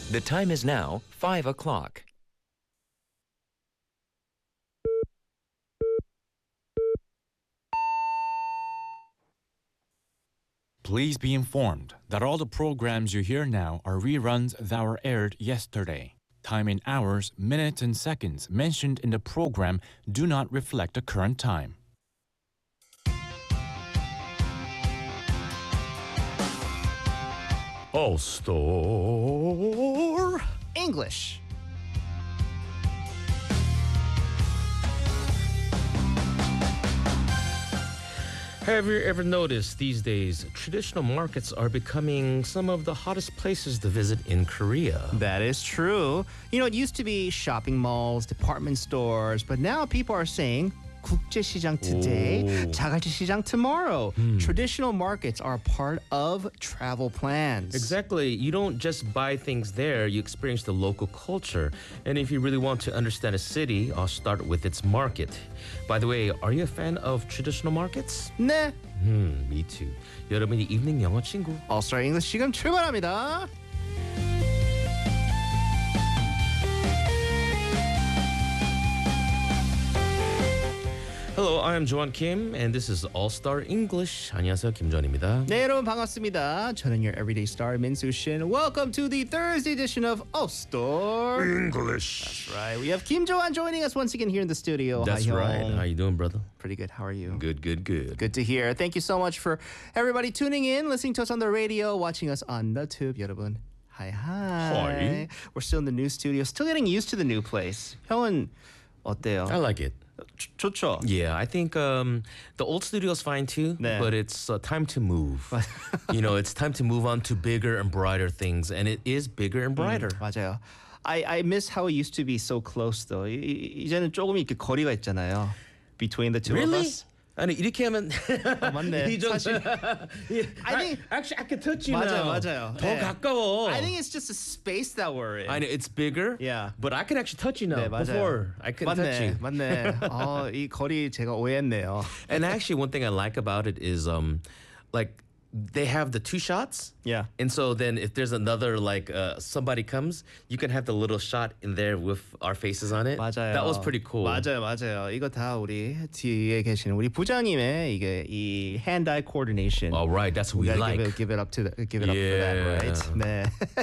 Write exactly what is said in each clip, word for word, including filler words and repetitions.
The time is now five o'clock. Please be informed that all the programs you hear now are reruns that were aired yesterday. Time in hours, minutes, and seconds mentioned in the program do not reflect the current time. All Star English. Have you ever noticed these days traditional markets are becoming some of the hottest places to visit in Korea? That is true. You know, it used to be shopping malls, department stores, but now people are saying 국제시장 today, Oh. 자갈치시장 tomorrow. Traditional markets are part of travel plans. Exactly. You don't just buy things there, you experience the local culture. And if you really want to understand a city, I'll start with its market. By the way, are you a fan of traditional markets? 네. Hmm, me too. 여러분이 이브닝 영어 친구. All-Star English 지금 출발합니다. Hello, I am Joan Kim, and this is All Star English. 안녕하세요, 김조한입니다. 네, 여러분 반갑습니다. 저는 your everyday star Minsu Shin. Welcome to the Thursday edition of All-Star English. That's right. We have Kim Jo-an joining us once again here in the studio. That's Hi, right. Hyung. How you doing, brother? Pretty good. How are you? Good, good, good. Good to hear. Thank you so much for everybody tuning in, listening to us on the radio, watching us on the tube, 여러분. Hi, hi. Hi. We're still in the new studio, still getting used to the new place. 형은 어때요? I like it. 좋- 좋죠? Yeah, I think um, the old studio's fine too, 네. but it's uh, time to move. You know, it's time to move on to bigger and brighter things, and it is bigger and brighter. 맞아요. I, I miss how it used to be so close though. 이, 이- 이제는 조금 이렇게 거리가 있잖아요. Between the two of Really? us. 아니 이렇게 하면 맞네. 이 정도- 사실- Yeah, I think- actually I can touch you 맞아요, now. 맞아요. 더 네. 가까워. I think it's just a space that we're in. I know it's bigger. Yeah. But I can actually touch you now. 네, 맞아요. Before I couldn't touch you. 맞네, 맞네. 어, 이 거리 제가 오해했네요. And actually, one thing I like about it is, um, like they have the two shots. Yeah. And so then if there's another like uh, somebody comes, you can have the little shot in there with our faces on it. 맞아요. That was pretty cool. 맞아요, 맞아요. 이거 다 우리 뒤에 계시는 우리 부장님의 이게 이 hand-eye coordination. All right, that's what we gotta like. give it, give it up to the, give it up for that, right? 네.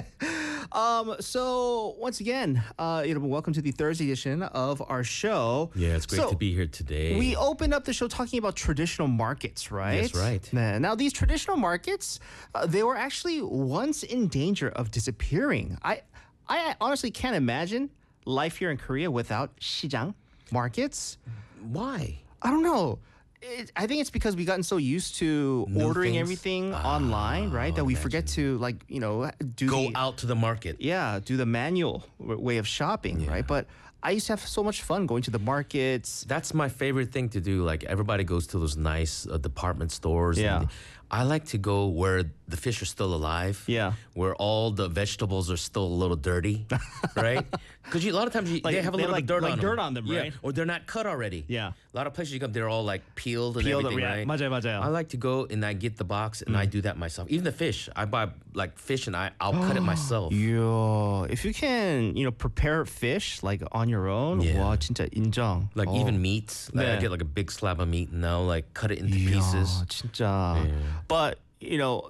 um. So once again, uh, 여러분, welcome to the Thursday edition of our show. Yeah, it's great So, to be here today. We opened up the show talking about traditional markets, right? That's right. 네. Now, these traditional markets, uh, they were actually once in danger of disappearing. I, I honestly can't imagine life here in Korea without 시장 markets. Why? I don't know. It, I think it's because we gotten so used to New ordering things? everything online, right? That we forget to like you know do Go the, out to the market. yeah, do the manual w- way of shopping, right? But I used to have so much fun going to the markets. That's my favorite thing to do. Like everybody goes to those nice uh, department stores. Yeah. And I like to go where the fish are still alive. Yeah. Where all the vegetables are still a little dirty, right? Because a lot of times you, Like, they have a they little have, bit like- dirt like on dirt them. on them, Yeah. right? Or they're not cut already. Yeah. A lot of places you come, they're all like peeled and Peeled, everything, yeah. right? 맞아요, 맞아요. I like to go and I get the box and I do that myself. Even the fish, I buy like fish and I I'll cut it myself. Yeah, if you can, you know, prepare fish like on your own, Yeah. 와 진짜 인정. Like 어. even meats, like I 네. get like a big slab of meat and now like cut it into 이야, pieces. 진짜. But you know,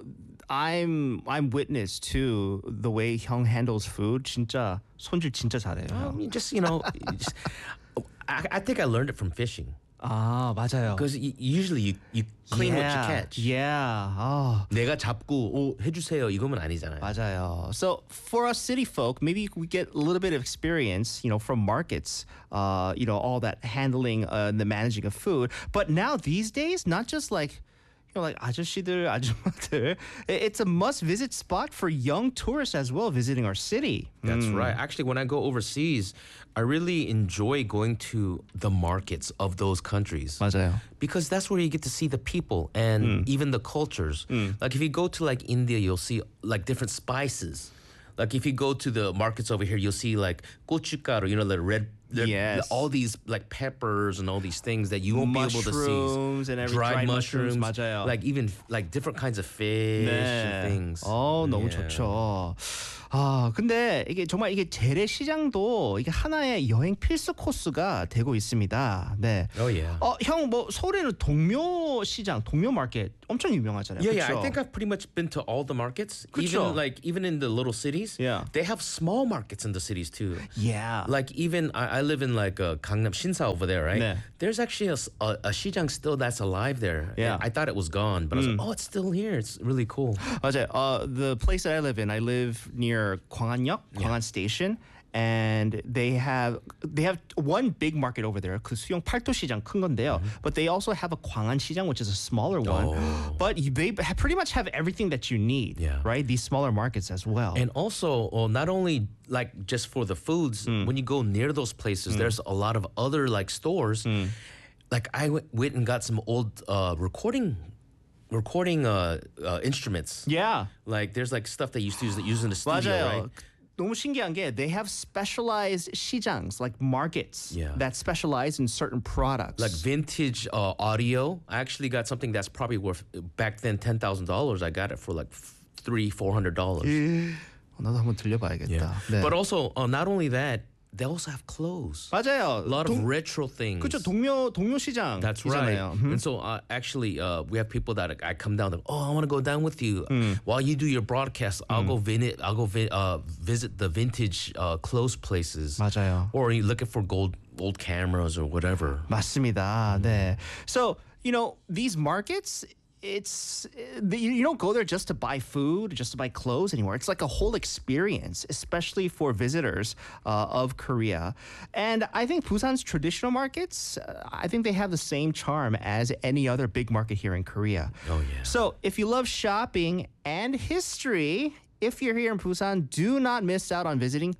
I'm I'm witness to the way 형 handles food. 진짜 손질 진짜 잘해요. I mean, just you know, you just, I, I think I learned it from fishing 아 맞아요. because usually you, you clean what you yeah, catch. Yeah. 아. 내가 잡고 오, 해주세요 이거면 아니잖아요. 맞아요. So for us city folk, maybe we get a little bit of experience, you know, from markets, uh, you know, all that handling uh, and the managing of food. But now these days, not just like, you know, like 아저씨들, 아줌마들, i- it's a must-visit spot for young tourists as well visiting our city. That's right. Actually, when I go overseas, I really enjoy going to the markets of those countries. 맞아요. Because that's where you get to see the people and even the cultures. Like if you go to like India, you'll see like different spices. Like if you go to the markets over here, you'll see like gochugaru, you know, the red, the, Yes. all these like peppers and all these things that you won't be able to see. Mushrooms and every- dried mushrooms, 맞아요. like even like different kinds of fish 네. and things. 어, 너무 Yeah. 좋죠. 아, 근데 이게 정말 이게 재래시장도 이게 하나의 여행 필수 코스가 되고 있습니다. 네. Oh yeah. 어, 형 뭐 서울에는 동묘시장, 동묘마켓 엄청 유명하잖아요. Yeah, yeah. 그쵸? I think I've pretty much been to all the markets. 그쵸? Even like even in the little cities. Yeah. They have small markets in the cities too. Yeah. Like even I, I live in like uh, Gangnam Shinsa over there, right? 네. There's actually a, s- a, a Shijang still that's alive there. Yeah. And I thought it was gone, but I was like, oh, it's still here. It's really cool. 맞아요. Uh, the place that I live in, I live near 광안역, 광안 Station, and they have they have one big market over there. 그 수영 팔도 시장 큰 건데요. But they also have a 광안 시장, which is a smaller one. Oh. But you- they ha- pretty much have everything that you need, Yeah. right? These smaller markets as well. And also, well, not only like just for the foods, when you go near those places, there's a lot of other like stores. Like I w- went and got some old uh, recording recording uh, uh, instruments. yeah. Like there's like stuff they used to use, use in the studio, 맞아요. right? 너무 신기한 게 they have specialized 시장s like markets Yeah. that specialize in certain products. Like vintage uh, audio. I actually got something that's probably worth back then ten thousand dollars. I got it for like f- three, four hundred dollars. 어, 나도 한번 들려봐야겠다. Yeah. 네. But also, uh, not only that, they also have clothes. 맞아요. A lot of 동- retro things. 그렇죠. 동묘 동묘 시장. That's right. 음. And so uh, actually, uh, we have people that I come down. Like, oh, I want to go down with you. While you do your broadcast, I'll go visit. I'll go vi- uh, visit the vintage uh, clothes places. 맞아요. Or you looking for gold old cameras or whatever. 맞습니다. 네. So, you know, these markets, it's you you don't go there just to buy food, just to buy clothes anymore. It's like a whole experience, especially for visitors uh, of Korea. And I think Busan's traditional markets, uh, I think they have the same charm as any other big market here in Korea. Oh, yeah. So, if you love shopping and history, if you're here in Busan, do not miss out on visiting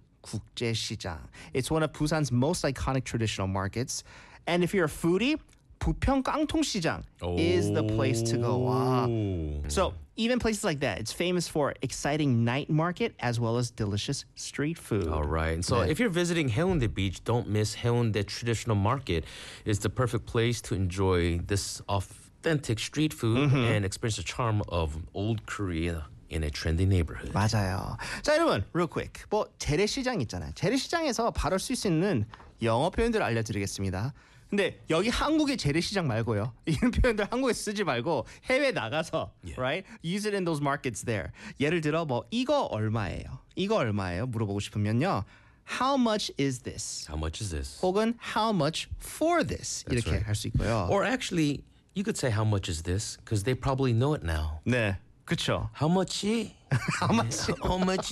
국제시장. It's one of Busan's most iconic traditional markets. And if you're a foodie, 부평 깡통시장 is the place to go. Wow. So even places like that, it's famous for exciting night market as well as delicious street food. All right. And so if you're visiting Haeundae Beach, don't miss Haeundae Traditional Market. It's the perfect place to enjoy this authentic street food and experience the charm of old Korea in a trendy neighborhood. 맞아요. 자 여러분, real quick. 뭐 재래시장 있잖아요. 재래시장에서 바로 쓸 수 있는 영어 표현들을 알려드리겠습니다. 근데 여기 한국의 재래시장 말고요. 이런 표현들 한국에 쓰지 말고 해외 나가서, right? Use it in those markets there. 예를 들어 뭐 이거 얼마예요? 이거 얼마예요? 물어보고 싶으면요. How much is this? How much is this? 혹은 how much for this? 이렇게 right. 할 수 있고요. Or actually, you could say how much is this because they probably know it now. 네, 그렇죠. How much? How much? How much?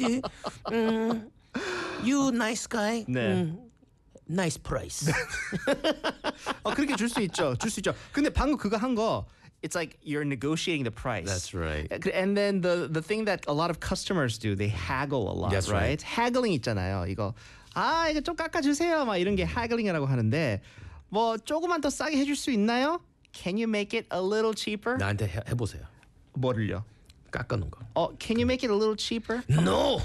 Mm, you nice guy. 네. Mm, nice price. 어, 그렇게 줄 수 있죠. 줄 수 있죠. 근데 방금 그거 한 거 it's like you're negotiating the price. That's right. And then the the thing that a lot of customers do, they haggle a lot, That's right? right. haggling 있잖아요. 이거 아, 이거 좀 깎아 주세요. 막 이런 게 haggling이라고 하는데 뭐 조금만 더 싸게 해 줄 수 있나요? Can you make it a little cheaper? 나한테 해, 해보세요. 뭐를요? 깎아놓은 거. 어, can you make it a little cheaper? No.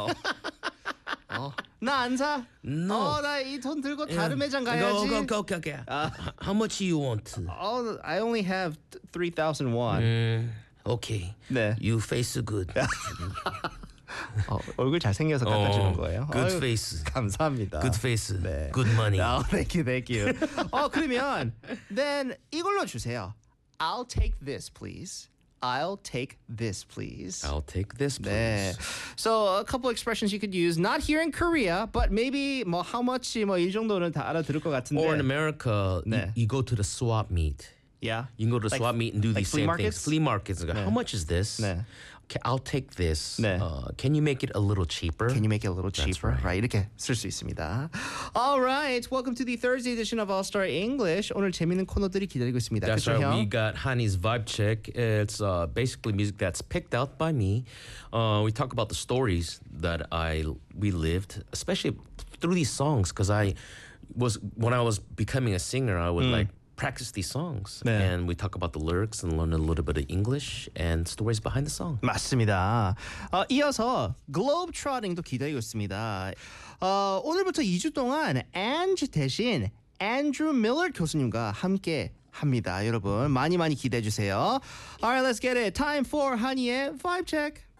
나 안 사? No. 어, 나 이 돈 들고 다른 매장 가야지. Go, go, go, go, go. How much do you want? Oh, I only have three thousand won. Okay. 네. You face good. 어, 얼굴 잘생겨서 깎아주는 어, 거예요. good 아유, face. 감사합니다. Good face. 네. Good money. Oh, thank you, thank you. 어, 그러면 then 이걸로 주세요. I'll take this, please. I'll take this, please. I'll take this, please. 네. So a couple expressions you could use, not here in Korea, but maybe 뭐 how much 뭐이 정도는 다 알아들을 것 같은데. Or in America, you, 네. you go to the swap meet. yeah. You can go to the Like- swap meet and do like these flea same markets? things. Flea markets. And go, How much is this? 네. Okay, I'll take this. 네. Uh, can you make it a little cheaper? Can you make it a little cheaper? right. right. 이렇게 쓸 수 있습니다. All right. Welcome to the Thursday edition of All Star English. 오늘 재밌는 코너들이 기다리고 있습니다. That's 그쵸, right. 형? We got Hani's Vibe Check. It's uh, basically music that's picked out by me. Uh, we talk about the stories that I we lived, especially through these songs, because I was when I was becoming a singer, I would like practice these songs, 네. and we talk about the lyrics and learn a little bit of English and stories behind the song. 맞습니다. 어, 이어서 글로브트로팅도 기다리고 있습니다. 어, 오늘부터 이 주 동안 Ange 대신 Andrew Miller 교수님과 함께 합니다. 여러분 많이 많이 기대해 주세요. Alright, let's get it. Time for 한이의 Vibe Check.